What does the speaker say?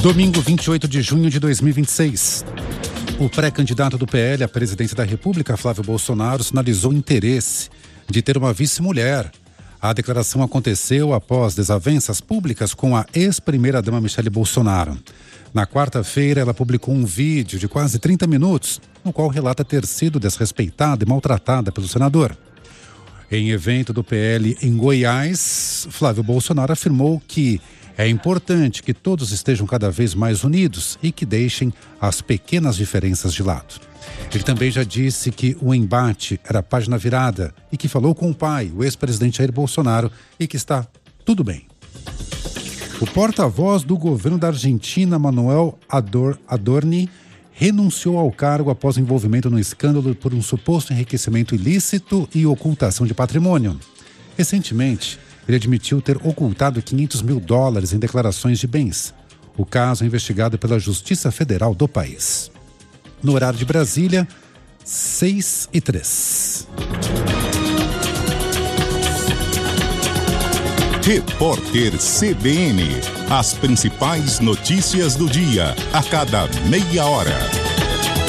Domingo, 28 de junho de 2026. O pré-candidato do PL à presidência da República, Flávio Bolsonaro, sinalizou interesse de ter uma vice-mulher. A declaração aconteceu após desavenças públicas com a ex-primeira-dama Michele Bolsonaro. Na quarta-feira, ela publicou um vídeo de quase 30 minutos, no qual relata ter sido desrespeitada e maltratada pelo senador. Em evento do PL em Goiás, Flávio Bolsonaro afirmou que é importante que todos estejam cada vez mais unidos e que deixem as pequenas diferenças de lado. Ele também já disse que o embate era página virada e que falou com o pai, o ex-presidente Jair Bolsonaro, e que está tudo bem. O porta-voz do governo da Argentina, Manuel Adorni, renunciou ao cargo após envolvimento no escândalo por um suposto enriquecimento ilícito e ocultação de patrimônio. Recentemente, ele admitiu ter ocultado $500 mil em declarações de bens. O caso é investigado pela Justiça Federal do país. No horário de Brasília, 6:03. Repórter CBN. As principais notícias do dia, a cada meia hora.